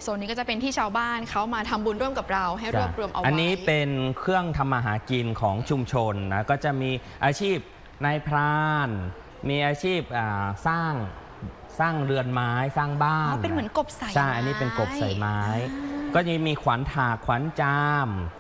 ซนนี้ก็จะเป็นที่ชาวบ้านเขามาทำบุญร่วมกับเราให้รวบรวมเอาไว้อันนี้เป็นเครื่องทำมาหากินของชุมชนนะก็จะมีอาชีพนายพรานมีอาชีพสร้างเรือนไม้สร้างบ้านเป็นเหมือนกบใส่ไม้ใช่อันนี้เป็นกบใส่ไม้ก็จะมีขวัญถากขวัญจาม